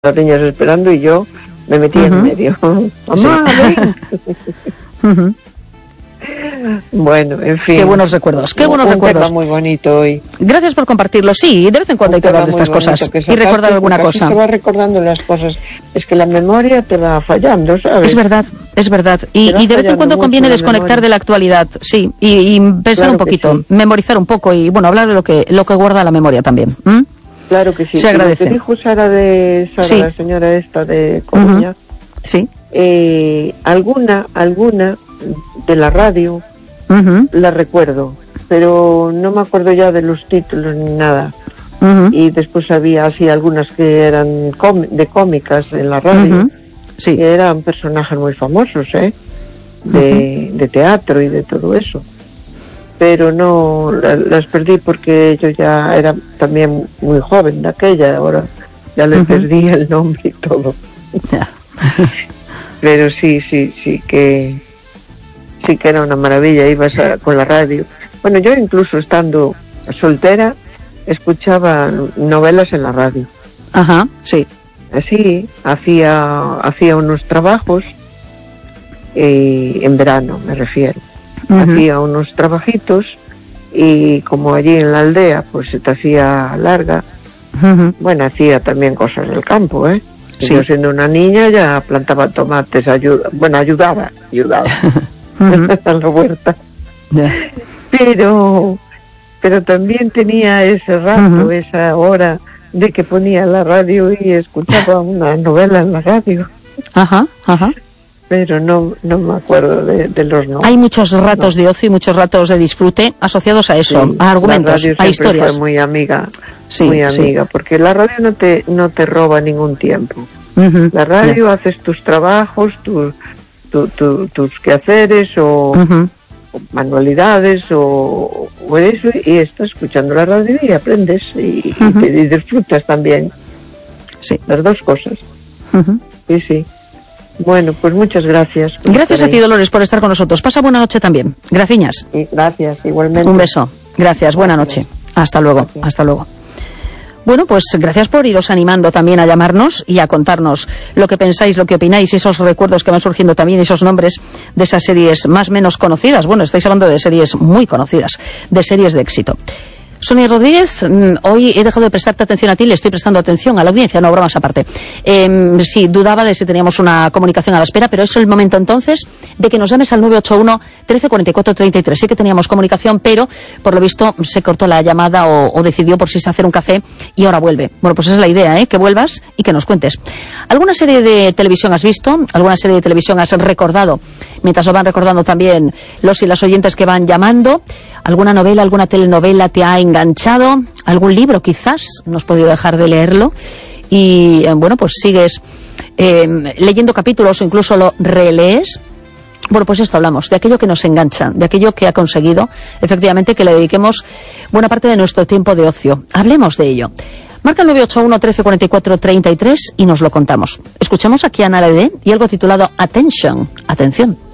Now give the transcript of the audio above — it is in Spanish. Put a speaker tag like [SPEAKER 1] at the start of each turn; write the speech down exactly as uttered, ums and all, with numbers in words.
[SPEAKER 1] las niñas esperando y yo me metí uh-huh. en medio. Mamá, ven. uh-huh. Bueno, en fin.
[SPEAKER 2] Qué buenos recuerdos, qué buenos
[SPEAKER 1] un
[SPEAKER 2] recuerdos.
[SPEAKER 1] Tema muy bonito hoy.
[SPEAKER 2] Gracias por compartirlo. Sí, de vez en cuando un hay que hablar de estas cosas y recordar alguna cosa.
[SPEAKER 1] Se va recordando las cosas. Es que la memoria te va fallando, ¿sabes?
[SPEAKER 2] Es verdad, es verdad. Y, y de vez en cuando conviene desconectar de la actualidad, sí, y, y pensar
[SPEAKER 1] claro
[SPEAKER 2] un poquito,
[SPEAKER 1] sí.
[SPEAKER 2] memorizar un poco y, bueno, hablar de lo que lo que guarda la memoria también. ¿Mm?
[SPEAKER 1] Claro que sí.
[SPEAKER 2] Se agradece.
[SPEAKER 1] Lo que dijo Sara, de, Sara sí. la señora esta de Coruña,
[SPEAKER 2] uh-huh. sí.
[SPEAKER 1] eh, alguna, alguna de la radio uh-huh. la recuerdo, pero no me acuerdo ya de los títulos ni nada. Uh-huh. Y después había así algunas que eran com- de cómicas en la radio, uh-huh.
[SPEAKER 2] sí.
[SPEAKER 1] que eran personajes muy famosos, ¿eh? De, uh-huh. de teatro y de todo eso. Pero no, la, las perdí porque yo ya era también muy joven de aquella, ahora ya le uh-huh. perdí el nombre y todo.
[SPEAKER 2] Yeah.
[SPEAKER 1] Pero sí, sí, sí que sí que era una maravilla, ibas a, con la radio. Bueno, yo incluso estando soltera escuchaba novelas en la radio.
[SPEAKER 2] Ajá, sí.
[SPEAKER 1] Así, hacía hacía unos trabajos eh, en verano, me refiero. Uh-huh. Hacía unos trabajitos y como allí en la aldea pues se te hacía larga, uh-huh. bueno, hacía también cosas del campo, ¿eh? Sí. Yo siendo una niña ya plantaba tomates, ayuda, bueno, ayudaba, ayudaba uh-huh. a la huerta. Yeah. Pero, pero también tenía ese rato, uh-huh. esa hora de que ponía la radio y escuchaba una novela en la radio.
[SPEAKER 2] Ajá, ajá.
[SPEAKER 1] Pero no no me acuerdo de, de los nombres.
[SPEAKER 2] Hay muchos ratos no. de ocio y muchos ratos de disfrute asociados a eso, sí, a argumentos, a historias.
[SPEAKER 1] Fue muy amiga,
[SPEAKER 2] sí,
[SPEAKER 1] muy amiga,
[SPEAKER 2] sí.
[SPEAKER 1] porque la radio no te no te roba ningún tiempo. Uh-huh. La radio yeah. haces tus trabajos, tus tu, tu, tus quehaceres o, uh-huh. o manualidades o, o eso, y estás escuchando la radio y aprendes y, uh-huh. y, te, y disfrutas también.
[SPEAKER 2] Sí.
[SPEAKER 1] Las dos cosas.
[SPEAKER 2] Uh-huh.
[SPEAKER 1] Sí, sí. Bueno, pues muchas gracias.
[SPEAKER 2] Gracias a ti, Dolores, por estar con nosotros. Pasa buena noche también. Graciñas.
[SPEAKER 1] Sí, gracias, igualmente.
[SPEAKER 2] Un beso. Gracias, buena noche. Hasta luego,
[SPEAKER 1] gracias.
[SPEAKER 2] Hasta luego. Bueno, pues gracias por iros animando también a llamarnos y a contarnos lo que pensáis, lo que opináis, esos recuerdos que van surgiendo también, esos nombres de esas series más o menos conocidas. Bueno, estáis hablando de series muy conocidas, de series de éxito. Sonia Rodríguez, hoy he dejado de prestarte atención a ti, le estoy prestando atención a la audiencia, no, bromas aparte. Eh, sí, dudaba de si teníamos una comunicación a la espera, pero es el momento entonces de que nos llames al nueve ocho uno, trece cuarenta y cuatro, treinta y tres. Sí que teníamos comunicación, pero por lo visto se cortó la llamada o, o decidió por si se hacer un café y ahora vuelve. Bueno, pues esa es la idea, ¿eh? Que vuelvas y que nos cuentes. ¿Alguna serie de televisión has visto? ¿Alguna serie de televisión has recordado? Mientras lo van recordando también los y las oyentes que van llamando. ¿Alguna novela, alguna telenovela te ha enganchado? ¿Algún libro quizás? No has podido dejar de leerlo. Y eh, bueno, pues sigues eh, leyendo capítulos o incluso lo relees. Bueno, pues esto hablamos, de aquello que nos engancha, de aquello que ha conseguido, efectivamente, que le dediquemos buena parte de nuestro tiempo de ocio. Hablemos de ello. Marca el nueve ocho uno, trece cuarenta y cuatro, treinta y tres y nos lo contamos. Escuchamos aquí a Nara D y algo titulado Attention. Atención.